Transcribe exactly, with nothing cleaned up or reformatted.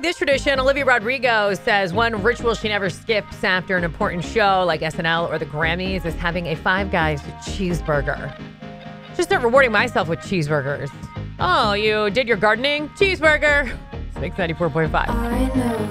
like this tradition. Olivia Rodrigo says one ritual she never skips after an important show like S N L or the Grammys is having a Five Guys cheeseburger. Just start rewarding myself with cheeseburgers. Oh, you did your gardening? Cheeseburger. Mix ninety-four point five.